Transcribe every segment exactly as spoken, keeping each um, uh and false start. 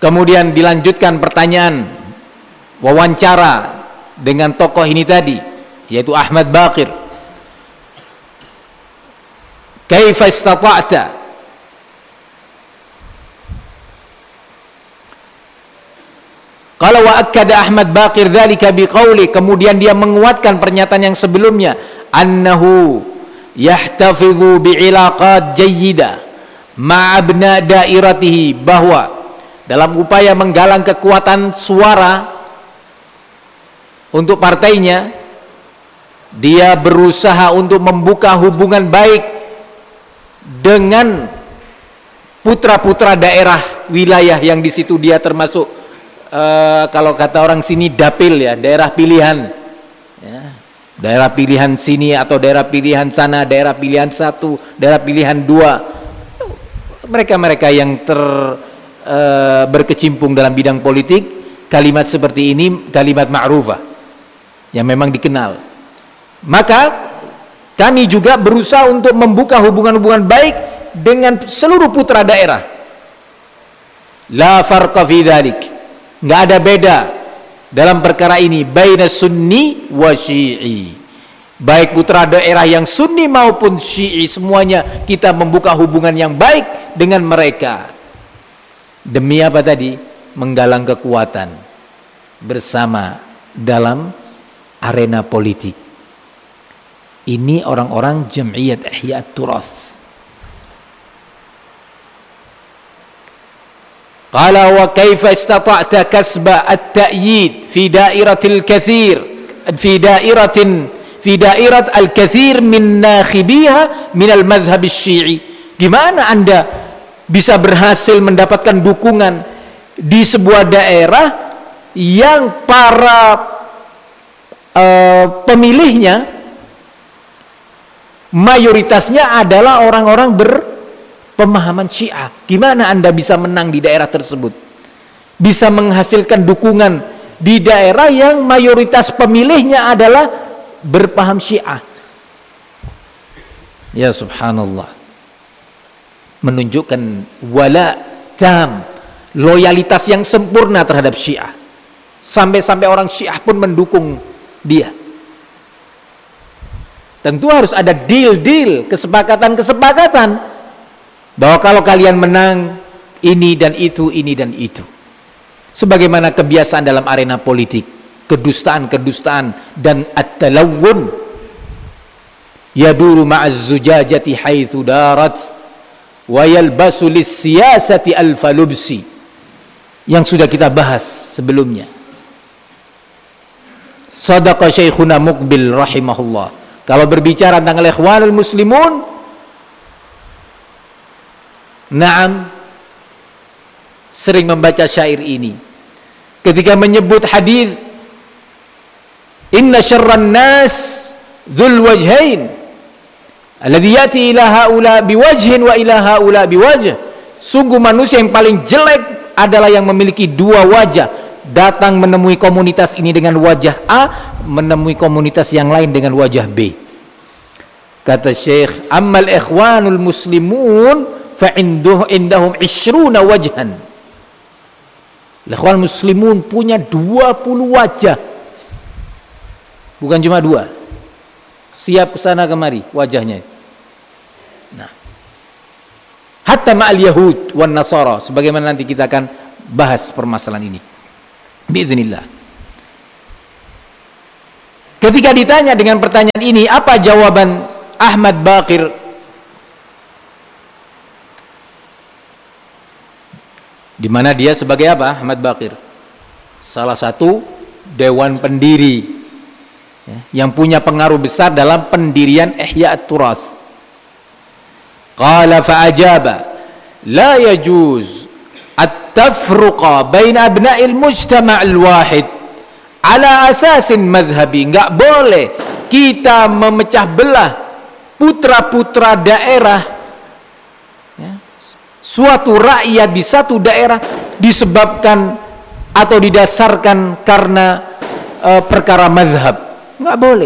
Kemudian dilanjutkan pertanyaan wawancara dengan tokoh ini tadi, yaitu Ahmad Baqir. Kaifa istata'ta? Qala wa akkada Ahmad Baqir dzalika biqauli, kemudian dia menguatkan pernyataan yang sebelumnya, annahu yahtafidhu bi'ilaqat jayyidah ma'abna dairatihi, bahwa dalam upaya menggalang kekuatan suara untuk partainya, dia berusaha untuk membuka hubungan baik dengan putra-putra daerah wilayah yang di situ dia termasuk, uh, kalau kata orang sini dapil ya, daerah pilihan ya. Daerah pilihan sini atau daerah pilihan sana, daerah pilihan satu, daerah pilihan dua, mereka-mereka yang ter e, berkecimpung dalam bidang politik. Kalimat seperti ini kalimat ma'rufah yang memang dikenal. Maka kami juga berusaha untuk membuka hubungan-hubungan baik dengan seluruh putra daerah. La farqa fi dzalik, enggak ada beda dalam perkara ini baina sunni wa syi'i, baik putra daerah yang sunni maupun syi'i, semuanya kita membuka hubungan yang baik dengan mereka. Demi apa tadi? Menggalang kekuatan bersama dalam arena politik. Ini orang-orang Jam'iyat Ihya At-Turath. Qala wa kaifa istata'ta kasba at-ta'yid fi dairatil katsir fi dairatin fi dairat al-katsir min nakhibiha min al-madhhab asy-syi'i. Gimana Anda bisa berhasil mendapatkan dukungan di sebuah daerah yang para uh, pemilihnya mayoritasnya adalah orang-orang ber pemahaman Syiah? Gimana Anda bisa menang di daerah tersebut, bisa menghasilkan dukungan di daerah yang mayoritas pemilihnya adalah berpaham Syiah? Ya subhanallah, menunjukkan wala tam, loyalitas yang sempurna terhadap Syiah, sampai-sampai orang Syiah pun mendukung dia. Tentu harus ada deal-deal, kesepakatan-kesepakatan, bahwa kalau kalian menang ini dan itu, ini dan itu. Sebagaimana kebiasaan dalam arena politik, kedustaan-kedustaan dan at-talawun yaduru ma'az zujajati haitsu darat wa yalbasu lis-siyasati al-falubsi, yang sudah kita bahas sebelumnya. Sadaqa Syekhuna Muqbil rahimahullah. Kalau berbicara tentang al-ikhwanul muslimun, na'am, sering membaca syair ini ketika menyebut hadis inna syarran nas dzul wajhain alladzi yati ila haula biwajhin wa ila haula biwajh. Sungguh manusia yang paling jelek adalah yang memiliki dua wajah, datang menemui komunitas ini dengan wajah A, menemui komunitas yang lain dengan wajah B. Kata Syekh, ammal ikhwanul muslimun fa'induh indahum ishruna wajhan. Ikhwan muslimun punya dua puluh wajah, bukan cuma dua, siap kesana kemari wajahnya. Nah, hatta ma'al yahud wan nasara, sebagaimana nanti kita akan bahas permasalahan ini biiznillah. Ketika ditanya dengan pertanyaan ini, apa jawaban Ahmad Baqir? Di mana dia sebagai apa? Ahmad Baqir salah satu dewan pendiri ya, yang punya pengaruh besar dalam pendirian Ihya At-Turath. Qala fa'ajaba la yajuz at-tafruqa baina abna'il mujtama' al-wahid ala asasin madhhabi. Enggak boleh kita memecah belah putra-putra daerah suatu rakyat di satu daerah disebabkan atau didasarkan karena e, perkara mazhab. Nggak boleh.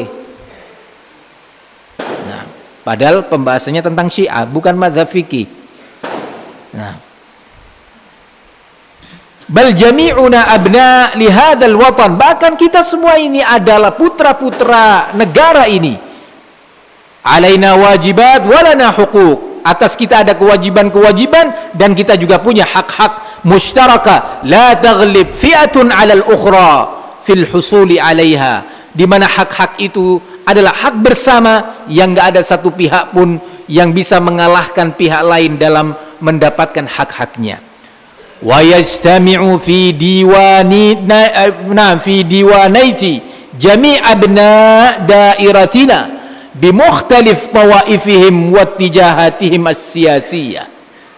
Nah, padahal pembahasannya tentang Syiah, bukan mazhab fikih. Nah, Bal jami'una abna li hadzal watan, bahkan kita semua ini adalah putra-putra negara ini. Alaina wajibat walana huquq, atas kita ada kewajiban-kewajiban dan kita juga punya hak-hak musytaraka. La taghlib fi'atun 'alal ukhra fil husuli 'alaiha, di mana hak-hak itu adalah hak bersama yang enggak ada satu pihak pun yang bisa mengalahkan pihak lain dalam mendapatkan hak-haknya. Wa yajtami'u fi diwani na fi diwanaiti jami' abna dairatina bi mukhtalif tawaifihim wa tijahatihim as-siyasiyah,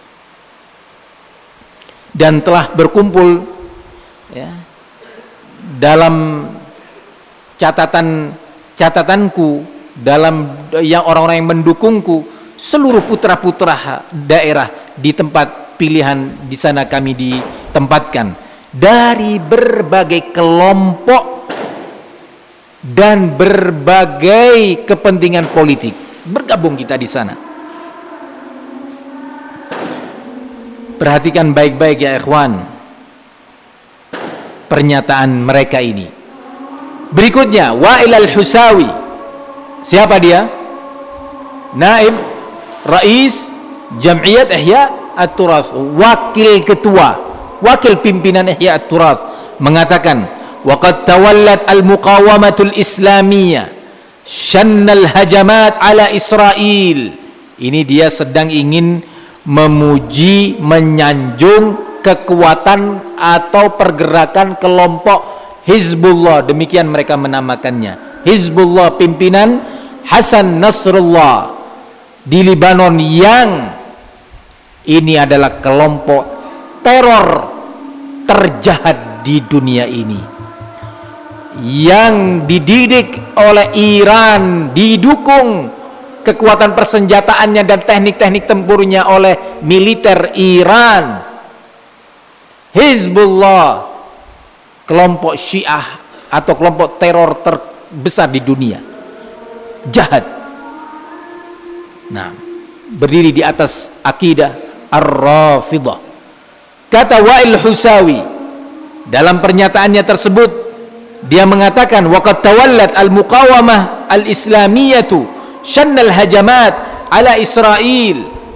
dan telah berkumpul ya, dalam catatan catatanku, dalam yang orang-orang yang mendukungku, seluruh putra-putra daerah di tempat pilihan di sana kami ditempatkan dari berbagai kelompok dan berbagai kepentingan politik, bergabung kita di sana. Perhatikan baik-baik ya ikhwan pernyataan mereka ini. Berikutnya Wa'il al-Husawi, siapa dia? Naib Rais Jam'iyat Ihya At-Turath, wakil ketua, wakil pimpinan Ihya At-Turath, mengatakan waqad tawallat al-muqawamatul islamiyah syannal hajamat ala Israel. Ini dia sedang ingin memuji, menyanjung kekuatan atau pergerakan kelompok Hizbullah, demikian mereka menamakannya. Hizbullah pimpinan Hasan Nasrullah di Libanon, yang ini adalah kelompok teror terjahat di dunia ini, yang dididik oleh Iran, didukung kekuatan persenjataannya dan teknik-teknik tempurnya oleh militer Iran. Hizbullah, kelompok Syiah atau kelompok teror terbesar di dunia, jahat. Nah, berdiri di atas akidah Ar-Rafidah. Kata Wa'il Husawi dalam pernyataannya tersebut, dia mengatakan waqad tawallat al-muqawamah al-islamiyatu syannal hajamat ala Israel,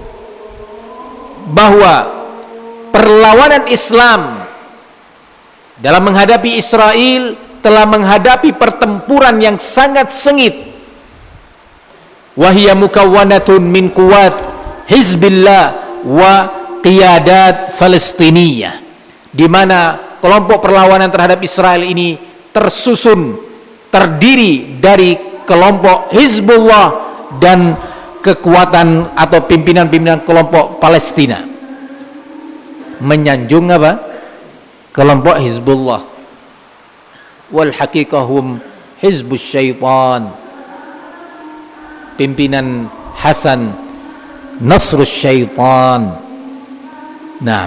bahwa perlawanan Islam dalam menghadapi Israel telah menghadapi pertempuran yang sangat sengit. Wahia mukawwanatun min quwat Hizbillah wa qiyadat Palestiniyah, di mana kelompok perlawanan terhadap Israel ini tersusun, terdiri dari kelompok Hizbullah dan kekuatan atau pimpinan-pimpinan kelompok Palestina. Menyanjung apa? Kelompok Hizbullah. Wal haqiqahum hizbus syaitan, pimpinan Hasan Nasrus Syaitan. Nah,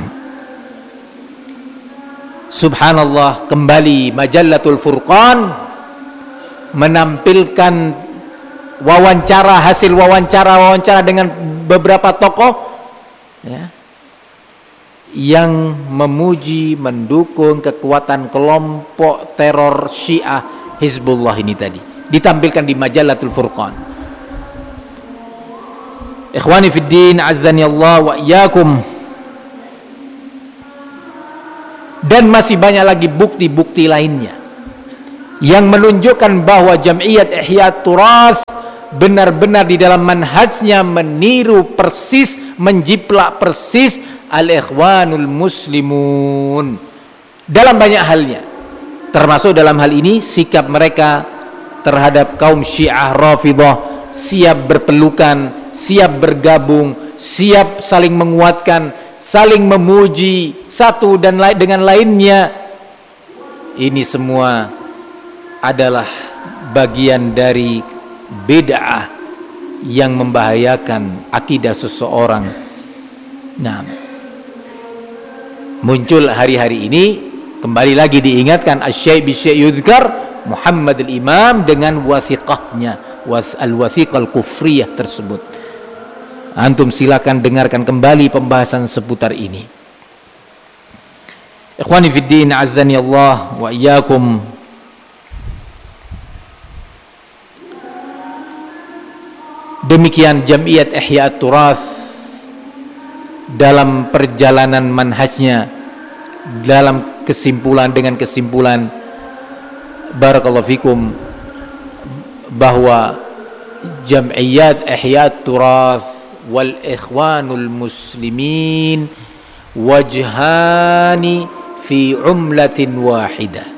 subhanallah, kembali Majallatul Furqan menampilkan wawancara, hasil wawancara-wawancara dengan beberapa tokoh ya, yang memuji, mendukung kekuatan kelompok teror Syiah Hizbullah ini tadi, ditampilkan di Majallatul Furqan. Ikhwani fid din, azzani Allah wa iyyakum. Dan masih banyak lagi bukti-bukti lainnya yang menunjukkan bahwa Jam'iyat Ihya At-Turath benar-benar di dalam manhajnya meniru persis, menjiplak persis al-ikhwanul muslimun dalam banyak halnya, termasuk dalam hal ini sikap mereka terhadap kaum Syiah Rafidah, siap berpelukan, siap bergabung, siap saling menguatkan, saling memuji satu dan lain dengan lainnya. Ini semua adalah bagian dari bid'ah yang membahayakan akidah seseorang. Nah, muncul hari-hari ini kembali lagi diingatkan asy-syai' bi-syai' yudhkar Muhammad al-Imam dengan wathiqahnya, al-wathiqah al-kufriyah tersebut. Antum silakan dengarkan kembali pembahasan seputar ini. Ikhwani fid din, azzani Allah wa iyyakum. Demikian Jam'iyat Ihya Turas dalam perjalanan manhajnya, dalam kesimpulan dengan kesimpulan barakallahu fikum bahwa Jam'iyat Ihya Turas wal Ikhwanul Muslimin wajhani fi umlatin wahidah,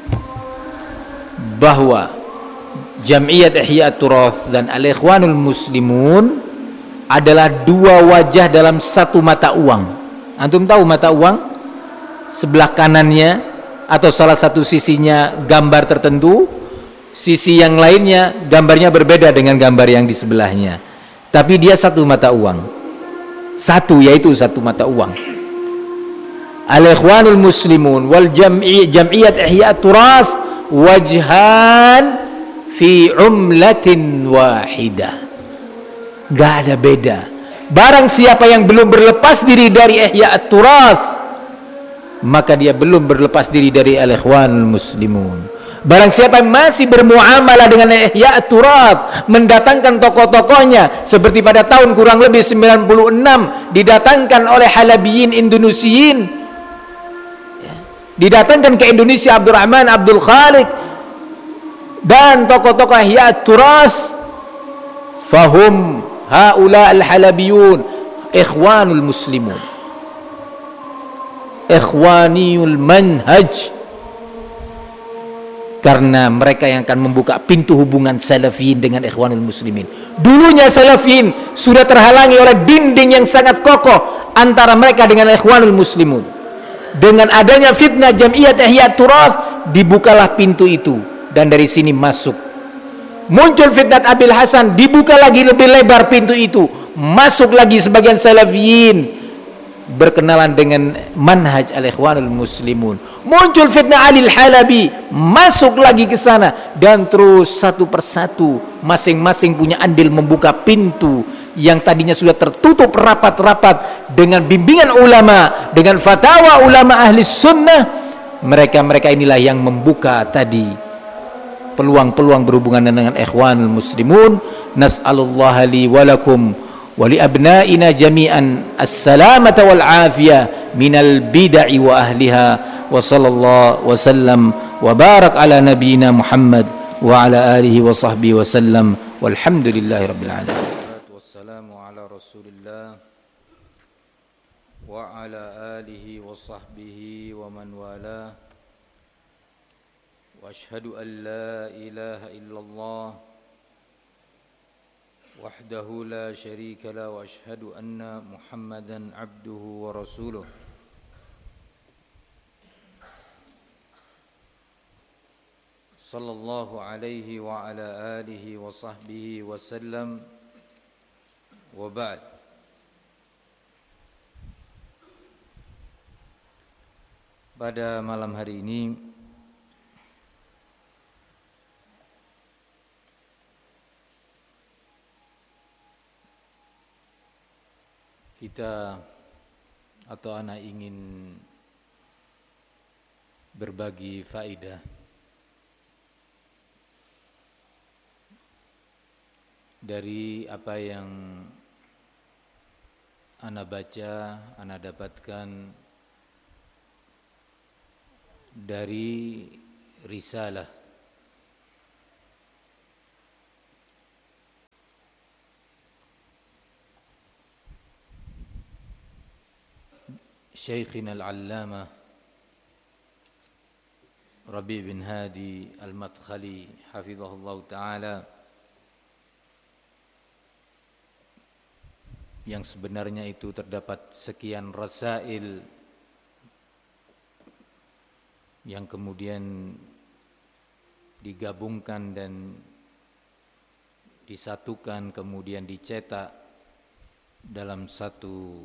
bahwa Jam'iyat Ihya Turas dan Al-Ikhwanul Muslimun adalah dua wajah dalam satu mata uang. Antum tahu mata uang? Sebelah kanannya atau salah satu sisinya gambar tertentu, sisi yang lainnya gambarnya berbeda dengan gambar yang di sebelahnya. Tapi dia satu mata uang. Satu, yaitu satu mata uang. Al-Ikhwanul Muslimun wal Jam'iyat Ihya Turas wajhan fi umlatin wahidah. Gak ada beda. Barang siapa yang belum berlepas diri dari Ihya Turas, maka dia belum berlepas diri dari Al-Ikhwanul Muslimun. Barang siapa yang masih bermuamalah dengan Ihya Turas, mendatangkan tokoh-tokohnya seperti pada tahun kurang lebih sembilan puluh enam didatangkan oleh Halabiyin Indonesiin, didatangkan ke Indonesia Abdurrahman Abdul Khaliq dan tokoh-tokoh Ihya Turas, fahum haula al-halabiyun ikhwanul muslimun, ikhwaniyul manhaj, karena mereka yang akan membuka pintu hubungan salafiyin dengan ikhwanul muslimin. Dulunya salafiyin sudah terhalangi oleh dinding yang sangat kokoh antara mereka dengan ikhwanul muslimun. Dengan adanya fitnah Jam'iyat Ihya Turas, dibukalah pintu itu, dan dari sini masuk. Muncul fitnah Abil Hasan, dibuka lagi lebih lebar pintu itu, masuk lagi sebagian salafiyin berkenalan dengan manhaj Al-Ikhwanul Muslimun. Muncul fitnah Ali Al-Halabi, masuk lagi ke sana, dan terus satu persatu masing-masing punya andil membuka pintu yang tadinya sudah tertutup rapat-rapat dengan bimbingan ulama, dengan fatwa ulama ahli sunnah. Mereka-mereka inilah yang membuka tadi peluang-peluang berhubungan dengan Ikhwanul Muslimun. Nas'alullaha li walakum wa li abnaina jami'an as-salamata wal afiyah minal bid'i wa ahliha, wa sallallahu wa sallam wa barak ala nabiyyina Muhammad wa ala alihi wa sahbihi wa sallam, walhamdulillahi rabbil alamin. Wassalamu ala Rasulillah wa ala alihi wa sahbihi wa man wala. Wa ashhadu an la ilaha illallah wahdahu la syarika la, wa ashhadu anna Muhammadan abduhu wa rasuluh. Sallallahu alaihi wa ala alihi wa sahbihi wa sallam, wa ba'd. Pada malam hari ini kita atau anak ingin berbagi faedah dari apa yang ana baca, ana dapatkan dari risalah Syekhina al-Allamah Rabi' bin Hadi al-Madkhali hafizahullah ta'ala, yang sebenarnya itu terdapat sekian rasail yang kemudian digabungkan dan disatukan, kemudian dicetak dalam satu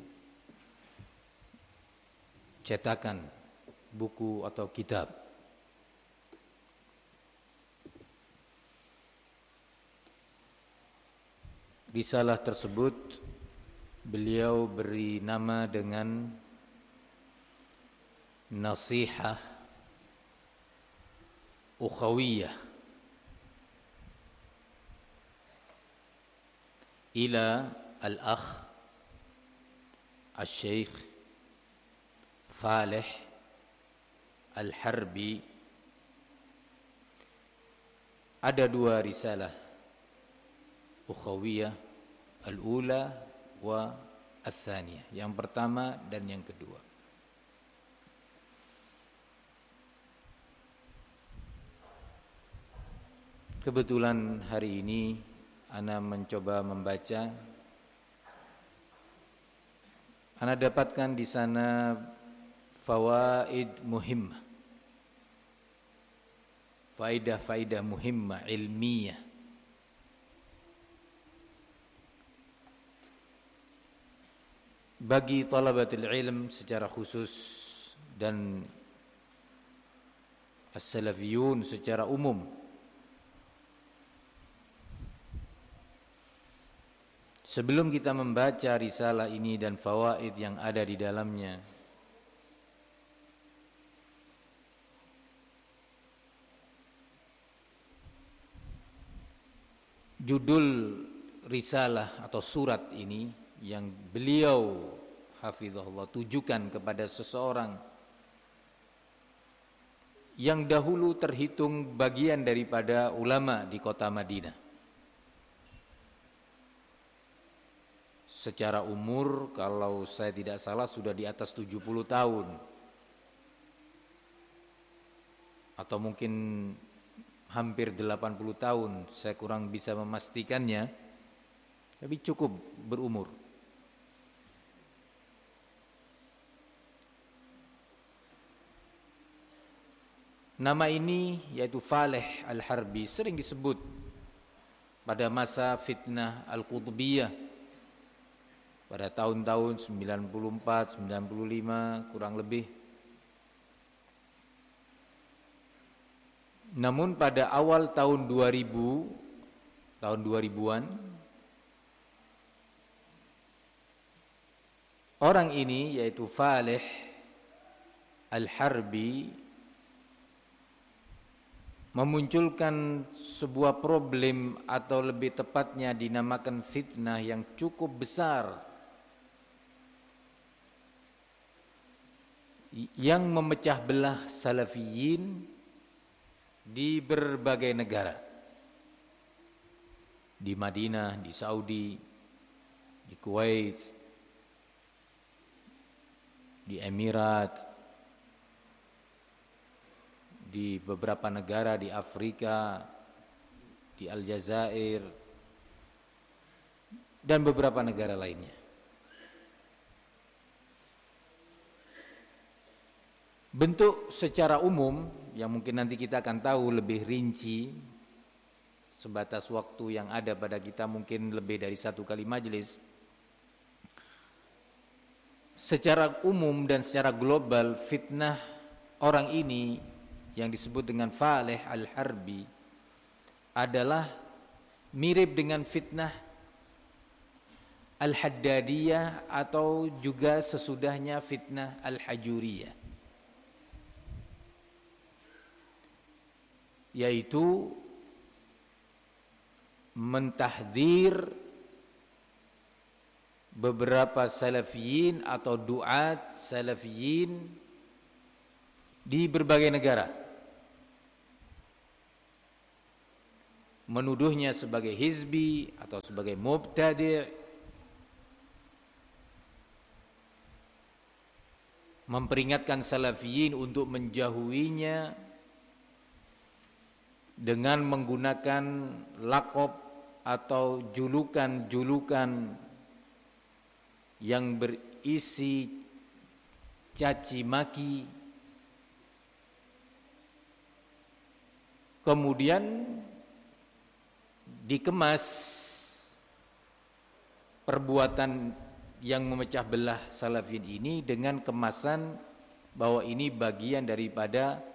cetakan buku atau kitab. Risalah tersebut beliau beri nama dengan nasihah ukhawiyah ila al-akh al-Syekh Faleh Al-Harbi. Ada dua risalah ukhawiyah, al-ula wa al-thaniyah, yang pertama dan yang kedua. Kebetulan hari ini ana mencoba membaca, ana dapatkan di sana fawaid muhimmah, faidah-faidah muhimmah ilmiah bagi talabatul ilm secara khusus dan as-salafiyun secara umum. Sebelum kita membaca risalah ini dan fawaid yang ada di dalamnya, judul risalah atau surat ini yang beliau hafizahullah tujukan kepada seseorang yang dahulu terhitung bagian daripada ulama di kota Madinah. Secara umur kalau saya tidak salah sudah di atas tujuh puluh tahun, atau mungkin hampir delapan puluh tahun, saya kurang bisa memastikannya, tapi cukup berumur. Nama ini yaitu Faleh Al-Harbi sering disebut pada masa fitnah Al-Qutbiyah pada tahun-tahun sembilan puluh empat sembilan puluh lima kurang lebih. Namun pada awal tahun dua ribu, tahun dua ribuan, orang ini yaitu Faleh Al-Harbi memunculkan sebuah problem, atau lebih tepatnya dinamakan fitnah yang cukup besar yang memecah belah salafiyin di berbagai negara, di Madinah, di Saudi, di Kuwait, di Emirat, di beberapa negara di Afrika, di Aljazair, dan beberapa negara lainnya. Bentuk secara umum yang mungkin nanti kita akan tahu lebih rinci, sebatas waktu yang ada pada kita mungkin lebih dari satu kali majelis. Secara umum dan secara global, fitnah orang ini yang disebut dengan Faleh Al-Harbi adalah mirip dengan fitnah Al-Haddadiyah atau juga sesudahnya fitnah Al-Hajuriyah, yaitu mentahdzir beberapa salafiyin atau duat salafiyin di berbagai negara, menuduhnya sebagai hizbi atau sebagai mubtadi', memperingatkan salafiyin untuk menjauhinya dengan menggunakan laqab atau julukan-julukan yang berisi caci maki, kemudian dikemas perbuatan yang memecah belah salafin ini dengan kemasan bahwa ini bagian daripada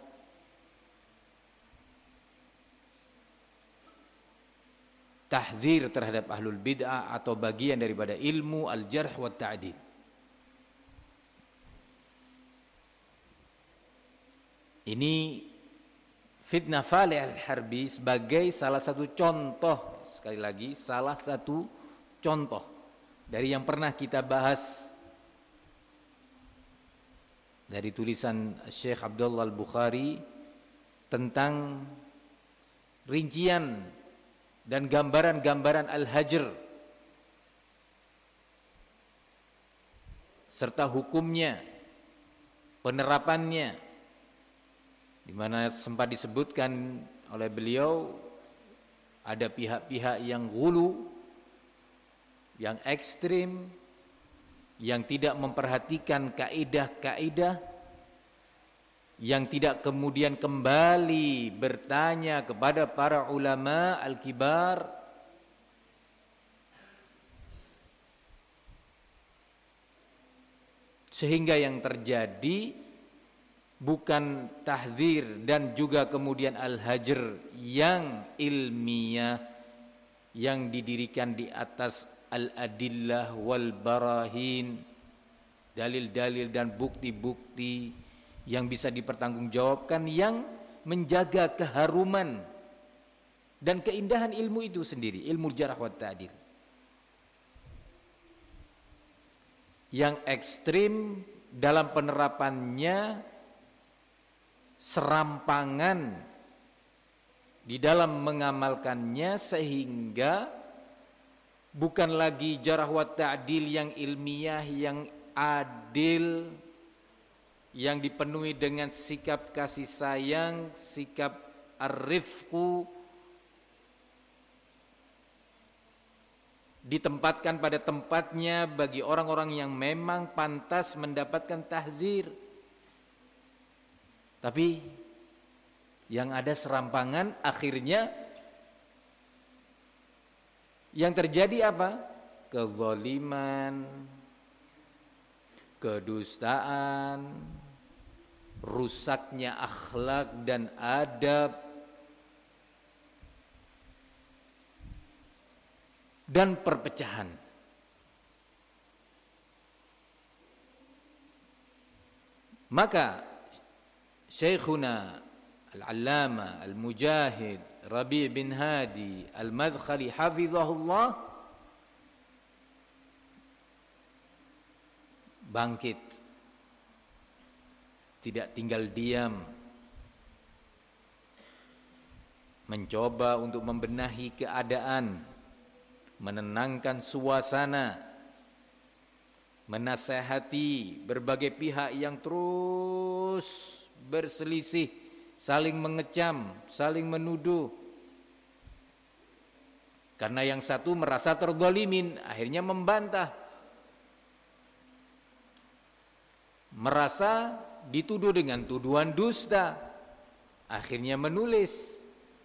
tahdzir terhadap ahlul bid'ah atau bagian daripada ilmu al-jarh wa ta'dil. Ini fitnah Falih al-Harbi sebagai salah satu contoh, sekali lagi salah satu contoh dari yang pernah kita bahas dari tulisan Syekh Abdullah Al-Bukhari tentang rincian dan gambaran-gambaran Al-Hajr serta hukumnya, penerapannya, di mana sempat disebutkan oleh beliau ada pihak-pihak yang ghulu, yang ekstrim, yang tidak memperhatikan kaidah-kaidah, yang tidak kemudian kembali bertanya kepada para ulama al-kibar, sehingga yang terjadi bukan tahdzir dan juga kemudian al-hajr yang ilmiah yang didirikan di atas al-adillah wal barahin, dalil-dalil dan bukti-bukti yang bisa dipertanggungjawabkan, yang menjaga keharuman dan keindahan ilmu itu sendiri, ilmu jarh wa ta'dil. Yang ekstrim dalam penerapannya, serampangan di dalam mengamalkannya, sehingga bukan lagi jarh wa ta'dil yang ilmiah, yang adil, yang dipenuhi dengan sikap kasih sayang, sikap ar-rifqu, ditempatkan pada tempatnya bagi orang-orang yang memang pantas mendapatkan tahdzir. Tapi yang ada serampangan, akhirnya yang terjadi apa? Kezaliman, kedustaan, rusaknya akhlak dan adab, dan perpecahan. Maka Syekhuna Al-Allama Al-Mujahid Rabi' bin Hadi Al-Madkhali hafizahullah bangkit, tidak tinggal diam, mencoba untuk membenahi keadaan, menenangkan suasana, menasehati berbagai pihak yang terus berselisih, saling mengecam, saling menuduh. Karena yang satu merasa terzalimin, akhirnya membantah, merasa dituduh dengan tuduhan dusta, akhirnya menulis.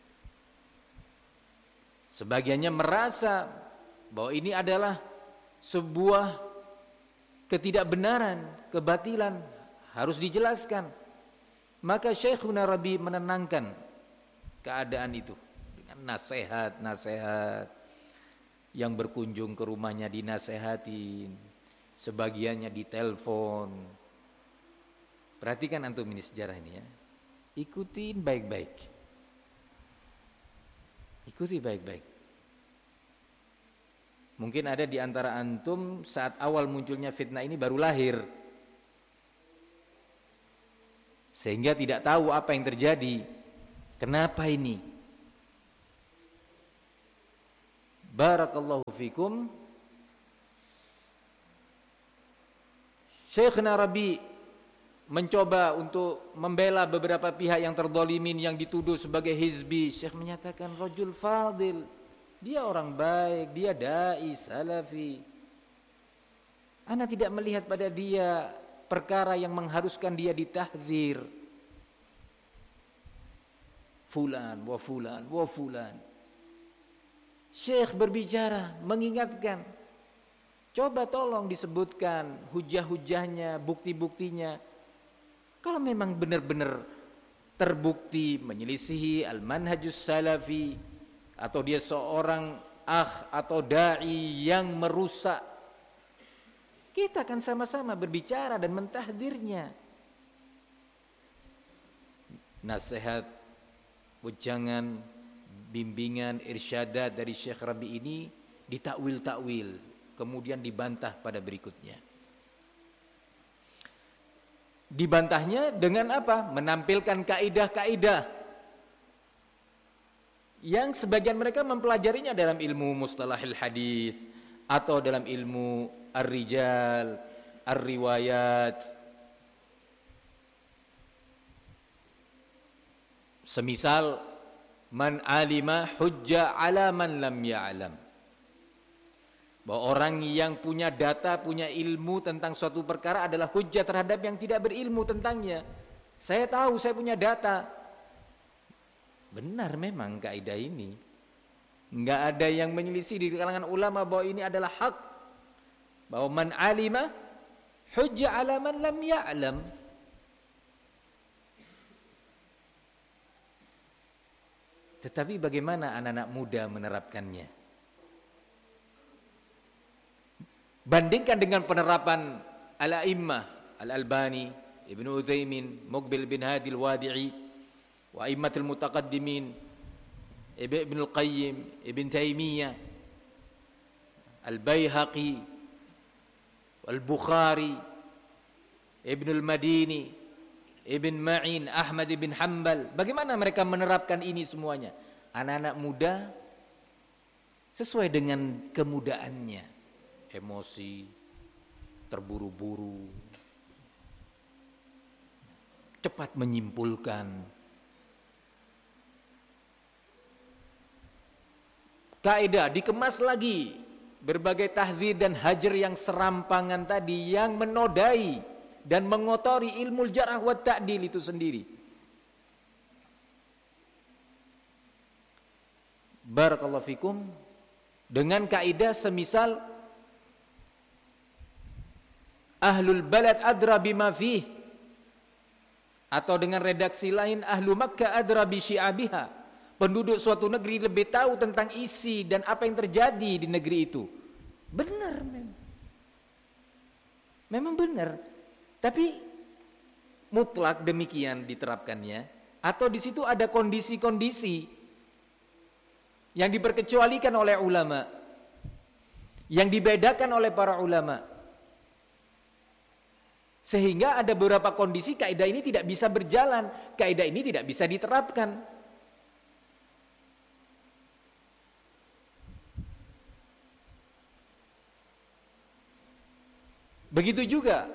Sebagiannya merasa bahwa ini adalah sebuah ketidakbenaran, kebatilan, harus dijelaskan. Maka Syekhuna Rabi menenangkan keadaan itu dengan nasihat-nasihat, yang berkunjung ke rumahnya dinasehatin, sebagiannya ditelepon. Perhatikan antum ini sejarah ini ya, ikutin baik-baik, ikuti baik-baik. Mungkin ada di antara antum saat awal munculnya fitnah ini baru lahir, sehingga tidak tahu apa yang terjadi. Kenapa ini? Barakallahu fikum. Syekhna Rabi mencoba untuk membela beberapa pihak yang terzalimin, yang dituduh sebagai hizbi. Syekh menyatakan rajul fadil, dia orang baik, dia dai salafi. Ana tidak melihat pada dia perkara yang mengharuskan dia ditahdzir. Fulan wa fulan wa fulan. Syekh berbicara, mengingatkan, coba tolong disebutkan hujah-hujahnya, bukti-buktinya. Kalau memang benar-benar terbukti menyelisihi al-manhajus salafi, atau dia seorang akh atau dai yang merusak, kita akan sama-sama berbicara dan mentahdzirnya. nasihat, wejangan, bimbingan, irsyadat dari Syekh Rabi ini ditakwil-takwil, kemudian dibantah pada berikutnya. Dibantahnya dengan apa? Menampilkan kaidah-kaidah yang sebagian mereka mempelajarinya dalam ilmu mustalahil hadis atau dalam ilmu ar-rijal, ar-riwayat. Semisal man alima hujja ala man lam ya'lam. Bahwa orang yang punya data, punya ilmu tentang suatu perkara adalah hujjah terhadap yang tidak berilmu tentangnya. Saya tahu, saya punya data. Benar memang kaidah ini. Enggak ada yang menyelisih di kalangan ulama bahwa ini adalah hak. Bahwa man alima hujjah ala man lam ya'lam. Tetapi bagaimana anak-anak muda menerapkannya? Bandingkan dengan penerapan Al-A'immah Al-Albani, Ibnu Utsaimin, Muqbil bin Hadi Al-Wadi'i, wa a'immatul mutaqaddimin, Ibnu Al-Qayyim, Ibn Taimiyah, Al-Baihaqi, Al-Bukhari, Ibnu Al-Madini, Ibn Ma'in, Ahmad bin Hanbal. Bagaimana mereka menerapkan ini semuanya? Anak-anak muda sesuai dengan kemudaannya. Emosi, terburu-buru, cepat menyimpulkan. Kaidah dikemas lagi, berbagai tahdzir dan hajar yang serampangan tadi yang menodai dan mengotori ilmu jarh wa ta'dil itu sendiri. Barakallahu fikum. Dengan kaidah semisal ahlul balad adra bima fih, atau dengan redaksi lain ahlu Makkah adra bi syi'abiha, penduduk suatu negeri lebih tahu tentang isi dan apa yang terjadi di negeri itu. Benar memang. Memang benar. Tapi mutlak demikian diterapkannya, atau di situ ada kondisi-kondisi yang diperkecualikan oleh ulama, yang dibedakan oleh para ulama. Sehingga ada beberapa kondisi kaidah ini tidak bisa berjalan, kaidah ini tidak bisa diterapkan. Begitu juga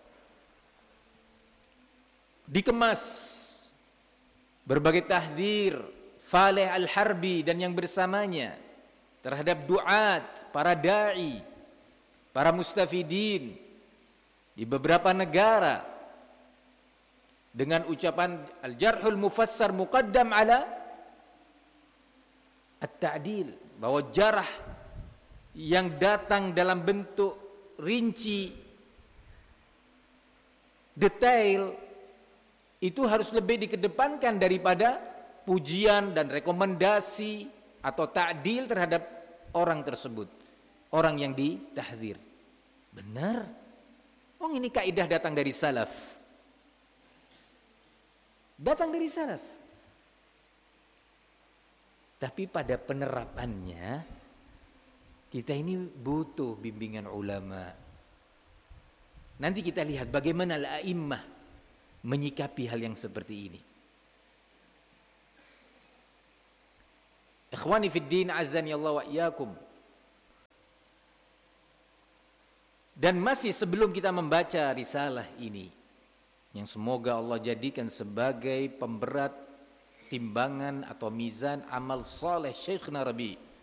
dikemas berbagai tahdzir Faleh Al-Harbi dan yang bersamanya terhadap duat, para dai, para mustafidin di beberapa negara dengan ucapan al-jarhul mufassar muqaddam ala at-ta'dil, bahwa jarah yang datang dalam bentuk rinci, detail, itu harus lebih dikedepankan daripada pujian dan rekomendasi atau ta'dil terhadap orang tersebut, orang yang ditahdzir. Benar. Oh, ini kaidah datang dari salaf. Datang dari salaf. Tapi pada penerapannya kita ini butuh bimbingan ulama. Nanti kita lihat bagaimana al-a'immah menyikapi hal yang seperti ini. Ikhwani fid din azani Allah wa iyyakum. Dan masih sebelum kita membaca risalah ini, yang semoga Allah jadikan sebagai pemberat timbangan atau mizan amal saleh Syekhna Rabi